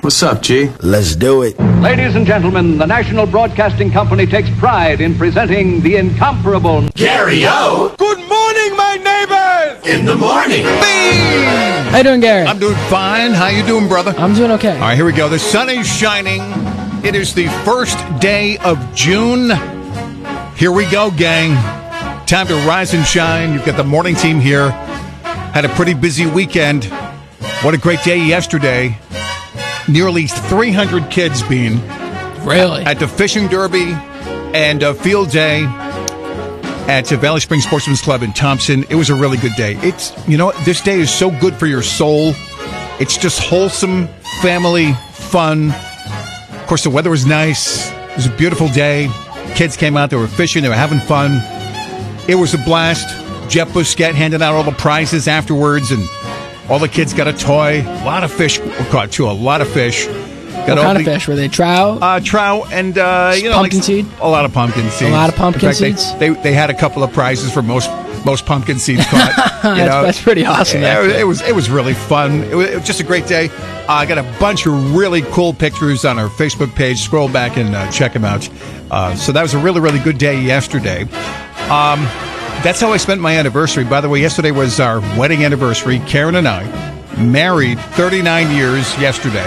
What's up, G? Let's do it. Ladies and gentlemen, the National Broadcasting Company takes pride in presenting the incomparable Gary-O. Good morning, my neighbors! In the morning. How you doing, Gary? I'm doing fine. How you doing, brother? I'm doing okay. All right, here we go. The sun is shining. It is the first day of June. Here we go, gang. Time to rise and shine. You've got the morning team here. Had a pretty busy weekend. What a great day yesterday. Nearly 300 kids being at the fishing derby and field day at Valley Springs Sportsman's Club in Thompson. It was a really good day. This day is so good for your soul. It's just wholesome, family, fun. Of course, the weather was nice. It was a beautiful day. Kids came out, they were fishing, they were having fun. It was a blast. Jeff Busquet handed out all the prizes afterwards, and all the kids got a toy. A lot of fish were caught, too. A lot of fish. What kind of fish? Were they trout? Trout and, pumpkin seed? A lot of pumpkin seeds. A lot of pumpkin seeds? They had a couple of prizes for most pumpkin seeds caught. That's pretty awesome. It was really fun. It was just a great day. I got a bunch of really cool pictures on our Facebook page. Scroll back and check them out. So that was a really, really good day yesterday. That's how I spent my anniversary. By the way, yesterday was our wedding anniversary. Karen and I married 39 years yesterday.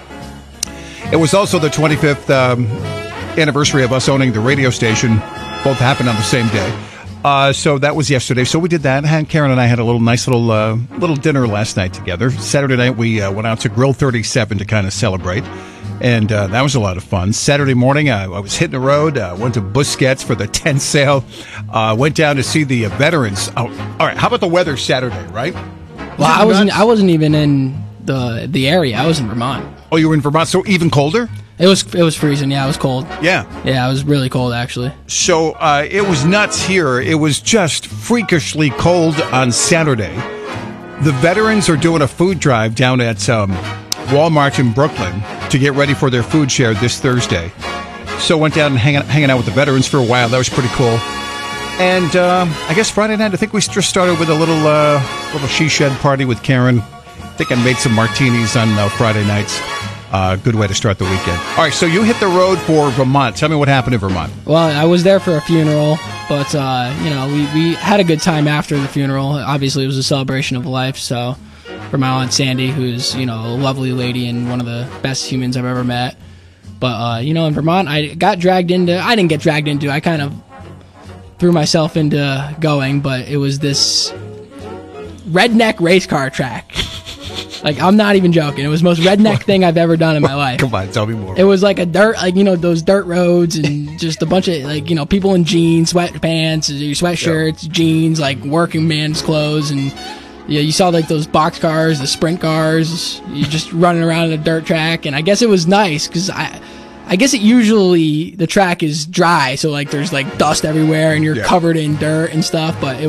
It was also the 25th anniversary of us owning the radio station. Both happened on the same day. So that was yesterday. So we did that. Karen and I had a nice little dinner last night together. Saturday night we went out to Grill 37 to kind of celebrate. And that was a lot of fun. Saturday morning, I was hitting the road. Went to Busquets for the tent sale. Went down to see the veterans. Oh, all right. How about the weather Saturday, right? Well, I wasn't even in the area. I was in Vermont. Oh, you were in Vermont, so even colder? It was freezing. Yeah, it was cold. Yeah, it was really cold actually. So it was nuts here. It was just freakishly cold on Saturday. The veterans are doing a food drive down at Walmart in Brooklyn to get ready for their food share this Thursday. So went down and hanging out with the veterans for a while. That was pretty cool. And I guess Friday night, I think we just started with a little she shed party with Karen. I think I made some martinis on Friday nights. Good way to start the weekend. All right, so you hit the road for Vermont. Tell me what happened in Vermont. Well, I was there for a funeral, but we had a good time after the funeral. Obviously, it was a celebration of life, so for my Aunt Sandy, who's, a lovely lady and one of the best humans I've ever met. But, in Vermont, I didn't get dragged into, I kind of threw myself into going, but it was this redneck race car track. Like, I'm not even joking. It was the most redneck thing I've ever done in my life. Come on, tell me more. It was like those dirt roads and just a bunch of, people in jeans, sweatpants, sweatshirts, jeans, working man's clothes, and you saw those box cars, the sprint cars, you just running around in a dirt track. And I guess it was nice because I guess it usually the track is dry, so there's dust everywhere and you're covered in dirt and stuff. But it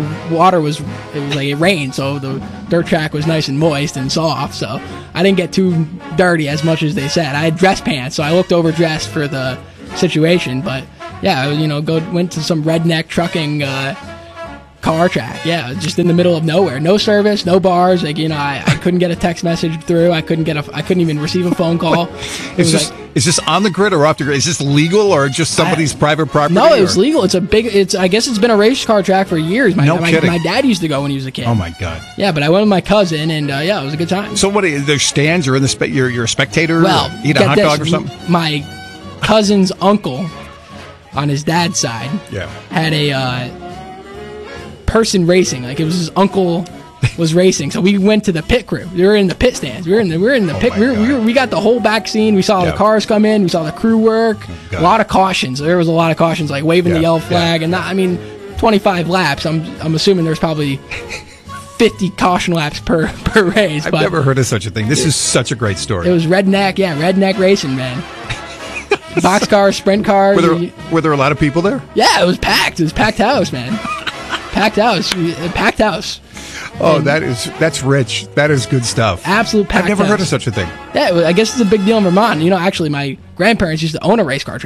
rained, so the dirt track was nice and moist and soft. So I didn't get too dirty as much as they said. I had dress pants, so I looked overdressed for the situation. But yeah, went to some redneck trucking car track. Yeah, just in the middle of nowhere. No service, no bars. I couldn't get a text message through. I couldn't even receive a phone call. Is this on the grid or off the grid? Is this legal or just somebody's private property? No, it's legal. I guess it's been a race car track for years. No kidding. My dad used to go when he was a kid. Oh my God. Yeah, but I went with my cousin and it was a good time. So there's stands or you're a spectator? Well, eat a hot dog or something? My cousin's uncle on his dad's side had a person racing. It was his uncle was racing, so we went to the pit crew. We were in the pit stands. We were in the pit. We got the whole back scene. We saw the cars come in. We saw the crew work. A lot of cautions. There was a lot of cautions, waving the yellow flag, and 25 laps. I'm assuming there's probably 50 caution laps per race. I've never heard of such a thing. This is such a great story. It was redneck racing, man. Box cars, sprint cars. Were there a lot of people there? Yeah, it was packed. It was packed house, man. Packed house. Oh, that's rich. That is good stuff. Absolute packed house. I've never heard of such a thing. Yeah, I guess it's a big deal in Vermont. Actually, my grandparents used to own a race car track.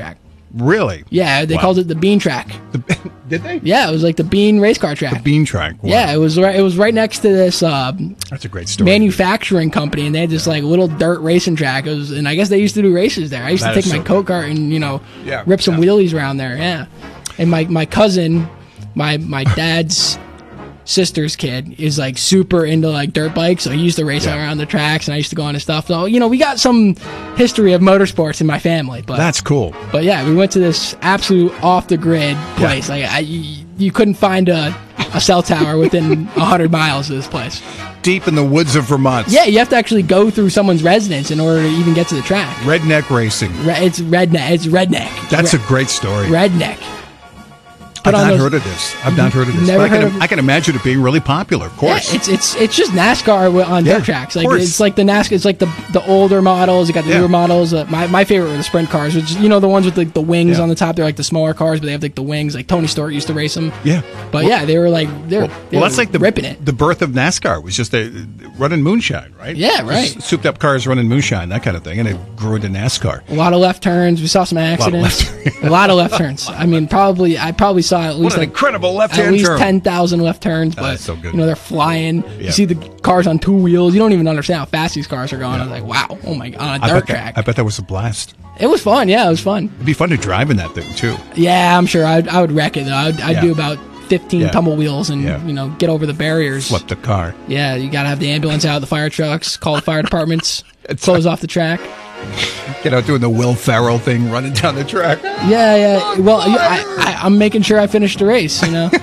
Really? Yeah, they Wow. called it the Bean Track. Did they? Yeah, it was like the Bean race car track. Bean Track. Wow. Yeah, it was right next to this That's a great story. manufacturing company, and they had this like little dirt racing track. It was, and I guess they used to do races there. I used That to is take my so Coke cart and Yeah, rip some yeah. wheelies around there. Yeah, and my cousin, my dad's sister's kid is like super into like dirt bikes, so he used to race Yeah. around the tracks, and I used to go on his stuff. So we got some history of motorsports in my family, but That's cool. But yeah, we went to this absolute off the grid place. Like you couldn't find a cell tower within 100 miles of this place. Deep in the woods of Vermont. Yeah, you have to actually go through someone's residence in order to even get to the track. Redneck racing. It's redneck. It's redneck. That's a great story. redneck. I've Put on not those- heard of this. I've not heard of this. Never But heard of- I can imagine it being really popular. Of Yeah, course. it's just NASCAR on Yeah, dirt tracks. of Like course. it's like the NASCAR. It's like the older models. You got the Yeah. newer models. My favorite were the sprint cars, which the ones with like the wings Yeah. on the top. They're like the smaller cars, but they have like the wings. Like Tony Stewart used to race them. Yeah. But yeah, they were like they Well, were that's like ripping it. the birth of NASCAR was just running moonshine, right? Yeah, right. Just souped up cars running moonshine, that kind of thing, and it grew into NASCAR. A lot of left turns. We saw some accidents. A lot of left turns. I mean, I probably saw at What least an like incredible at left-hand least turn. 10,000 left turns. But that's so good. they're flying. Yeah. You see the cars on two wheels. You don't even understand how fast these cars are going. I was like, wow, oh my god, on a dirt track. I bet that was a blast. It was fun. Yeah, it was fun. It'd be fun to drive in that thing too. Yeah, I'm sure I would wreck it though. I'd Yeah. do about 15 Yeah. tumble wheels and Yeah. get over the barriers. Flip the car. Yeah, you gotta have the ambulance out, the fire trucks, call the fire departments, close off the track. Doing the Will Ferrell thing, running down the track. Yeah. Well, I'm making sure I finish the race.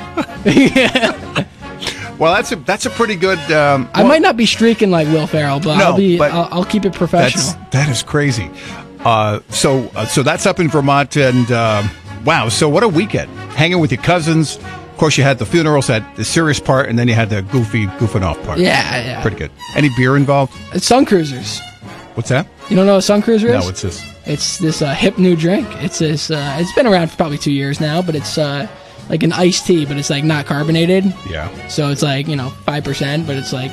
Well, that's a pretty good. I might not be streaking like Will Ferrell, but No, but I'll keep it professional. That is crazy. So that's up in Vermont, and wow. So what a weekend! Hanging with your cousins. Of course, you had the funerals, had the serious part, and then you had the goofing off part. Yeah. Pretty good. Any beer involved? It's Sun Cruisers. What's that? You don't know what Sun Cruiser is? No, what's this? It's this hip new drink. It's this. It's been around for probably 2 years now, but it's like an iced tea, but it's like not carbonated. Yeah. So it's like 5%, but it's like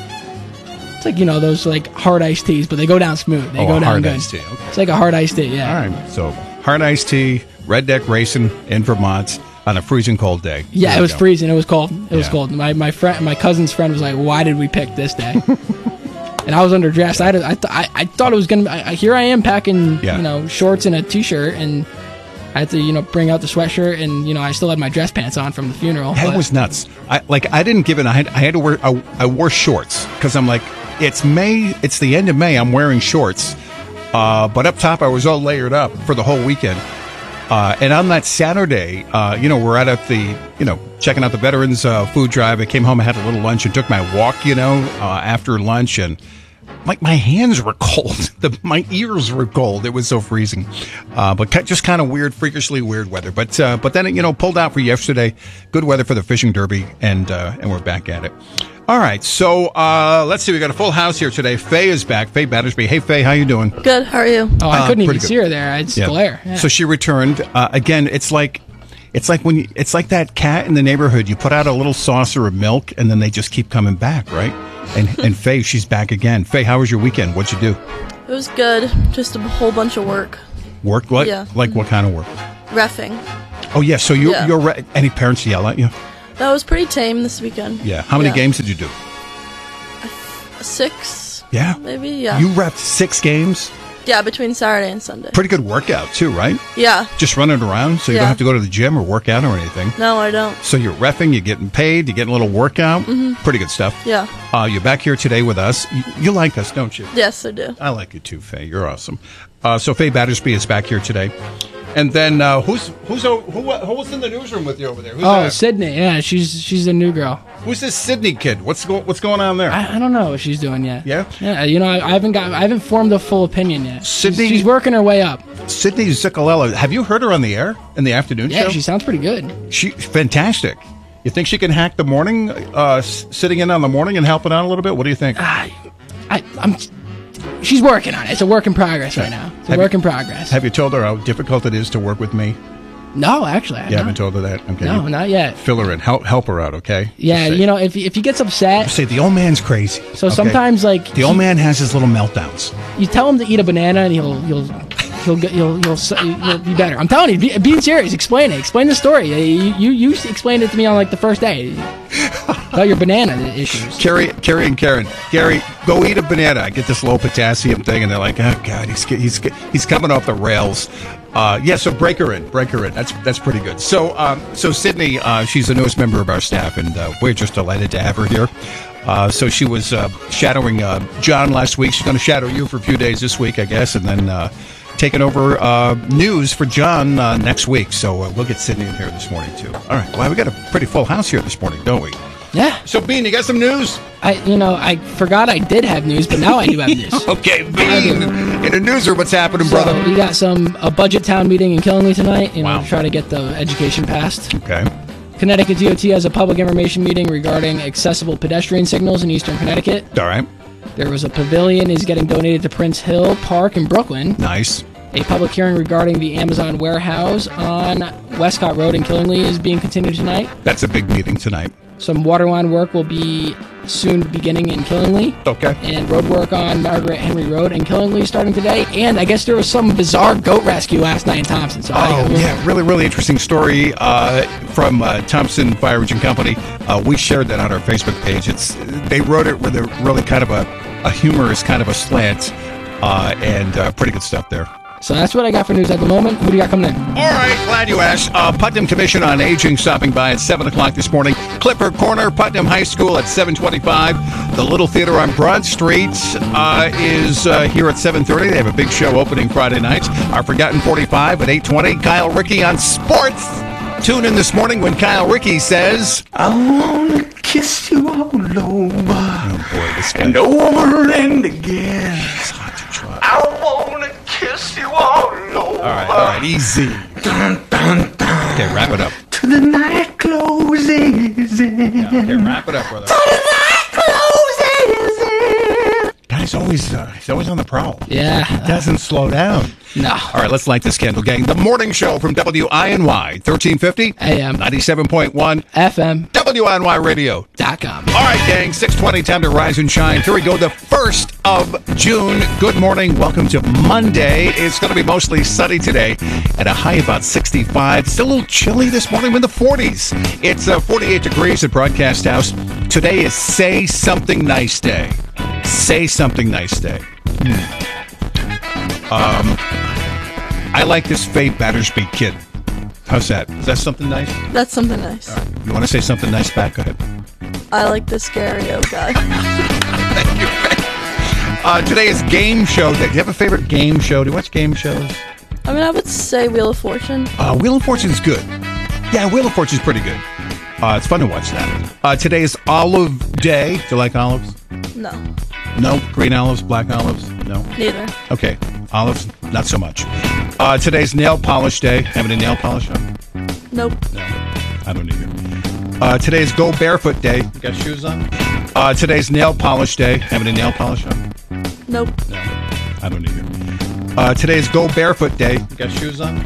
those like hard iced teas, but they go down smooth. They go down hard good. iced tea. Okay. It's like a hard iced tea. Yeah. All right. So hard iced tea, redneck racing in Vermont on a freezing cold day. Yeah, There it you was go. freezing. It was cold. It was Yeah. cold. My cousin's friend was like, "Why did we pick this day?" And I was underdressed. I thought it was gonna. Here I am packing, Yeah. shorts and a t-shirt, and I had to, bring out the sweatshirt, and I still had my dress pants on from the funeral. That but- was nuts. I didn't give it. I had to wear. I wore shorts because I'm like, it's May. It's the end of May. I'm wearing shorts. But up top, I was all layered up for the whole weekend. And on that Saturday, we're out at the, checking out the veterans food drive. I came home, I had a little lunch, and took my walk, after lunch, and my hands were cold. My ears were cold. It was so freezing. But just kind of weird, freakishly weird weather. But then, pulled out for yesterday. Good weather for the fishing derby, and we're back at it. All right, so let's see. We got a full house here today. Faye is back. Faye Battersby. Hey, Faye, how you doing? Good. How are you? Oh, I couldn't even pretty good. see her there. It's glare. Yeah. So she returned. Again, it's like that cat in the neighborhood. You put out a little saucer of milk, and then they just keep coming back, right? And Faye, she's back again. Faye, how was your weekend? What'd you do? It was good. Just a whole bunch of work. Work? What? Yeah. Like what kind of work? Reffing. Oh yeah. So Yeah. any parents yell at you? That was pretty tame this weekend. Yeah. How many games did you do? 6, Yeah. maybe. Yeah. You repped 6 games. Yeah, between Saturday and Sunday. Pretty good workout too, right? Yeah. Just running around, so you don't Yeah. have to go to the gym or work out or anything. No, I don't. So you're reffing, you're getting paid, you're getting a little workout. Pretty good stuff. Yeah. You're back here today with us. You like us, don't you? Yes, I do. I like you too, Faye. You're awesome. So Faye Battersby is back here today. And then who was in the newsroom with you over there? Who's Oh, that? Sydney. Yeah, she's a new girl. Who's this Sydney kid? What's going on there? I don't know what she's doing yet. Yeah? Yeah. I haven't formed a full opinion yet. Sydney- She's working her way up. Sydney Ziccolella. Have you heard her on the air in the afternoon Yeah, show? she sounds pretty good. She's fantastic. You think she can hack the morning, sitting in on the morning and helping out a little bit? What do you think? She's working on it. It's a work in progress right now. It's a Have work you- in progress. Have you told her how difficult it is to work with me? No, actually, I You haven't. haven't told her that? Okay. No, you not yet. Fill her in. Help her out, okay? Yeah, Just say, if he gets upset, Say, the old man's crazy. so okay? sometimes like The old man has his little meltdowns. you tell him to eat a banana and he'll You'll be better. I'm telling you, being serious. Explain it. Explain the story. You explained it to me on like the first day about your banana issues. Carrie and Karen. Gary, go eat a banana. I get this low potassium thing, and they're like, oh God, he's coming off the rails. So break her in. That's pretty good. So Sydney, she's the newest member of our staff, and we're just delighted to have her here. So she was shadowing John last week. She's going to shadow you for a few days this week, I guess, and then taking over news for John next week. So we'll get Sydney in here this morning, too. All right. Well, we got a pretty full house here this morning, don't we? Yeah. So, Bean, you got some news? I forgot I did have news, but now I do have news. Okay, Bean. In the newsroom, what's happening, brother? We got a budget town meeting in Killingley tonight, Wow. to try to get the education passed. Okay. Connecticut DOT has a public information meeting regarding accessible pedestrian signals in Eastern Connecticut. All right. There was a pavilion is getting donated to Prince Hill Park in Brooklyn. Nice. A public hearing regarding the Amazon warehouse on Westcott Road in Killingley is being continued tonight. That's a big meeting tonight. Some waterline work will be soon beginning in Killingley. Okay. And road work on Margaret Henry Road in Killingley starting today. And I guess there was some bizarre goat rescue last night in Thompson. So really, really interesting story from Thompson Fire Engine Company. We shared that on our Facebook page. They wrote it with a really kind of a humorous kind of a slant, and pretty good stuff there. So that's what I got for news at the moment. Who do you got coming in? All right, glad you asked. Putnam Commission on Aging stopping by at 7 o'clock this morning. Clipper Corner, Putnam High School at 7:25. The Little Theater on Broad Street is here at 7:30. They have a big show opening Friday nights. Our Forgotten 45 at 8:20. Kyle Rickey on sports. Tune in this morning when Kyle Rickey says, I wanna kiss you all over. oh boy, this guy. And over and again. It's hard to try. I wanna kiss you all over. All right, easy. Dun, dun, dun. Okay, wrap it up. Till the night closes in. Okay, wrap it up, brother. Till the night closes in. Guy's always on the prowl. Yeah. He doesn't slow down. No. All right, let's light this candle, gang. The morning show from WINY, 1350 AM. 97.1 FM. WINYradio.com. .com. All right, gang, 6:20, time to rise and shine. Here we go, the 1st of June. Good morning. Welcome to Monday. It's going to be mostly sunny today at a high about 65. Still a little chilly this morning in the 40s. It's 48 degrees at Broadcast House. Today is Say Something Nice Day. Say Something Nice Day. I like this Faye Battersby kid. How's that? Is that something nice? That's something nice. You want to say something nice back? Go ahead. I like the Scario guy. Thank you, Faye. Today is game show day. Do you have a favorite game show? Do you watch game shows? I mean, I would say Wheel of Fortune. Wheel of Fortune is good. Yeah, Wheel of Fortune is pretty good. It's fun to watch that. Today is Olive Day. Do you like olives? No, No? Green olives? Black olives? No? neither. Okay. Olives? Not so much. Today's Nail Polish Day. Have any nail polish on? Nope. No. I don't either. Today's Go Barefoot Day. You got shoes on? Today's Nail Polish Day. Have any nail polish on? Nope. No. I don't either. Today's Go Barefoot Day. You got shoes on?